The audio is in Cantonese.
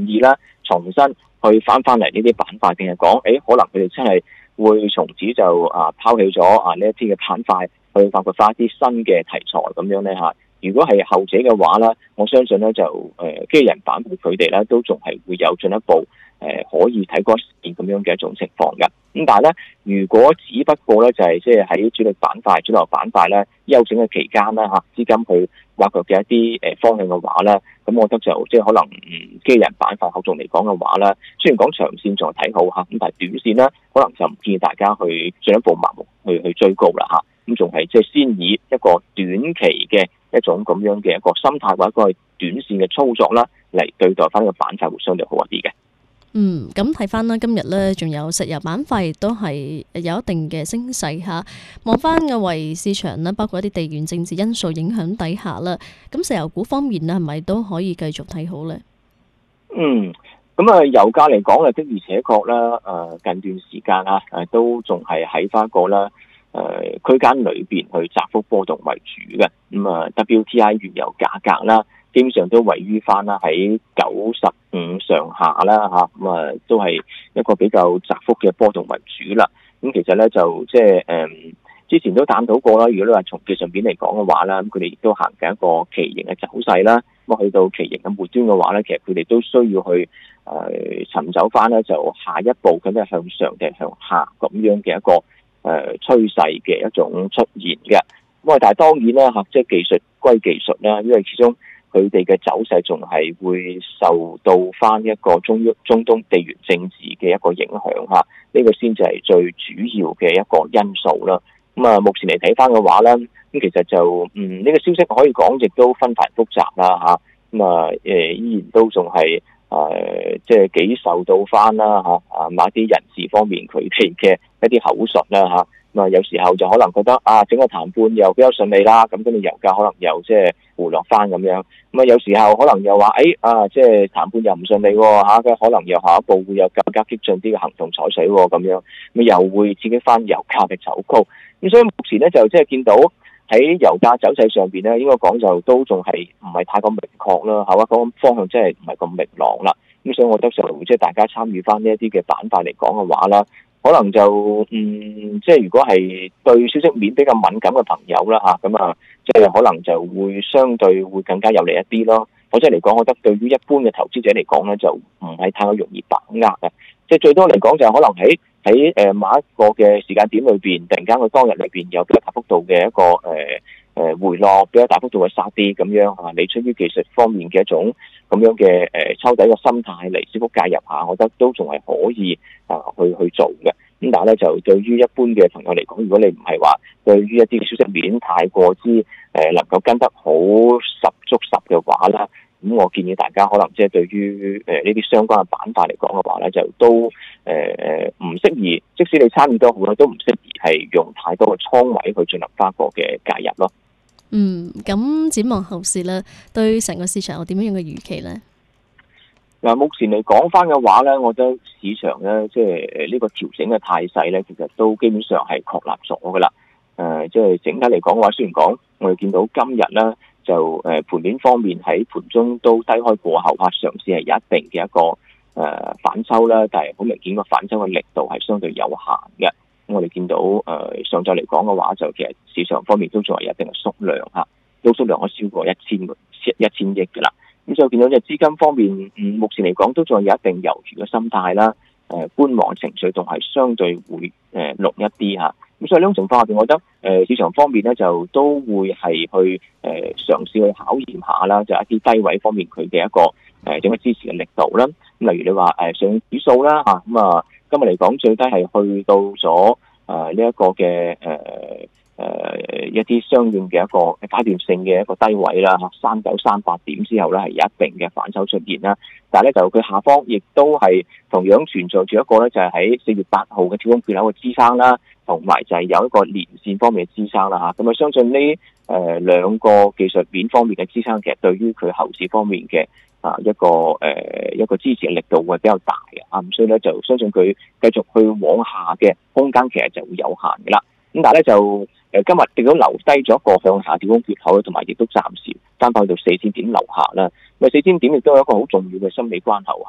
意啦，重新去翻嚟呢啲板塊，定係講可能佢哋真係會從此就拋棄咗呢一啲嘅板塊，去發掘翻一啲新嘅題材咁樣咧嚇。如果係後者嘅話咧，我相信咧就機器人板塊佢哋咧都仲係會有進一步可以睇嗰一線咁樣嘅一種情況嘅。咁但係咧，如果只不過咧就係即係喺主力板塊、主流板塊咧休整嘅期間啦嚇，資金去挖掘嘅一啲方向嘅話咧，咁我覺得就即係可能機器人板塊後續嚟講嘅話咧，雖然講長線仲係睇好嚇，咁但係短線咧可能就唔建議大家去進一步盲目去追高啦嚇。咁仲係即係先以一個短期嘅一種咁樣嘅一個心態或者一個短線嘅操作啦，嚟對待翻個板塊會相對好一啲嘅。 咁睇翻啦，今日咧仲有石油板塊亦都係有一定嘅升勢嚇。望翻嘅為市場啦，包括一啲地緣政治因素影響底下啦，咁石油股方面咧係咪都可以繼續睇好咧？ 咁油價嚟講的而且確啦，近段時間都仲係喺翻個啦區間裏邊去窄幅波動為主嘅。WTI 原油價格啦，基本上都位於翻啦喺95上下啦嚇，都係一個比較窄幅嘅波動為主啦。咁其實咧就即係之前都探討過啦。如果你話從技術面嚟講嘅話啦，咁佢哋亦都行緊一個旗形嘅走勢啦。咁去到旗形嘅末端嘅話咧，其實佢哋都需要去尋找翻咧就下一步咁係向上定向下咁樣嘅一個趨勢嘅一種出現嘅。咁但係當然啦嚇，即係技術歸技術啦，因為始終佢哋嘅走勢仲係會受到翻一個中東地緣政治嘅一個影響嚇，呢個先至係最主要嘅一個因素啦。目前嚟睇翻嘅話咧，咁其實就呢個消息可以講亦都紛繁複雜啦嚇，依然都仲係即係幾受到翻啦嚇，某啲人士方面佢哋嘅一啲口述啦嚇。有時候就可能覺得整個談判又比較順利啦，咁跟住油價可能又即係回落翻咁樣。有時候可能又話即係談判又唔順利喎嚇，可能又下一步會有更加激進啲嘅行動採取喎咁樣，又會刺激翻油價嘅走高。咁所以目前咧就即係見到喺油價走勢上邊咧，應該講就都仲係唔係太過明確啦，係嘛？嗰個方向真係唔係咁明朗啦。咁所以我覺得就即係大家參與翻呢一啲嘅板塊嚟講嘅話啦，可能就即係如果係對消息面比較敏感嘅朋友啦嚇，咁即係可能就會相對會更加有利一啲咯。或者嚟講，我覺得對於一般嘅投資者嚟講咧，就唔係太過容易把握嘅。即係最多嚟講就可能喺某一個嘅時間點裏邊，突然間佢當日裏邊有比較大幅度嘅一個回落，比較大幅度嘅殺跌咁樣嚇，你出於技術方面嘅一種咁樣嘅抽底嘅心態嚟小幅介入下，我覺得都仲係可以去做嘅。咁但係咧就對於一般嘅朋友嚟講，如果你唔係話對於一啲消息面太過之能夠跟得好十足十嘅話啦，咁我建議大家可能即係對於呢啲相關嘅板塊嚟講嘅話咧，就都唔適宜，即使你參與都好啦，都唔適宜係用太多嘅倉位去進行翻個嘅介入咯。 咁展望後市咧，對成個市場有點樣嘅預期咧？ 目前嚟講翻嘅話咧，我覺得市場咧即係呢個調整嘅態勢咧，其實都基本上係確立咗噶啦。即係整體嚟講嘅話，雖然講我哋見到今日咧就盤面方面喺盤中都低開過後嘗試係有一定嘅一個反抽啦，但係好明顯個反抽嘅力度係相對有限嘅。我哋見到上晝嚟講嘅話，就其實市場方面都仲係有一定嘅縮量嚇，都縮量咗超過1000億嘅啦。咁所以見到即係資金方面，目前嚟講都仲有一定猶豫嘅心態啦，觀望情緒仲係相對會濃一啲嚇。咁所以呢種情況下邊，我覺得市場方面咧就都會係去嘗試去考驗下啦，就一啲低位方面佢嘅一個整個支持嘅力度啦。咁例如你話上證指數啦嚇，今日嚟講最低係去到咗呢一個嘅一啲相應嘅一個階段性嘅一個低位啦，3938點之後咧係有一定嘅反手出現啦。但係咧就佢下方亦都係同樣存在住一個咧，就係喺4月8號嘅跳空缺口嘅支撐啦，同埋就係有一個連線方面嘅支撐啦嚇。咁相信呢兩個技術面方面嘅支撐，其實對於佢後市方面嘅一個支持嘅力度會比較大嘅咁所以咧就相信佢繼續去往下嘅空間其實就會有限嘅啦。咁但係咧就今日亦都留低咗一個向下跳空缺口，同埋亦都暫時翻返去到4000點樓下啦。4000點亦都有一個好重要嘅心理關口。